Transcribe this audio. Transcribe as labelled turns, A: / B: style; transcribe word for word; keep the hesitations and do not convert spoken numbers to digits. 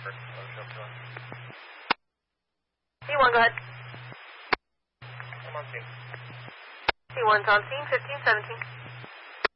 A: C one, go ahead.
B: I'm on scene.
A: C one's on scene, fifteen seventeen.